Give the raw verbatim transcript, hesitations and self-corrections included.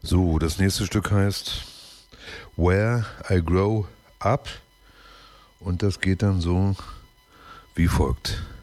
So, das nächste Stück heißt Where I Grow Up und das geht dann so wie folgt.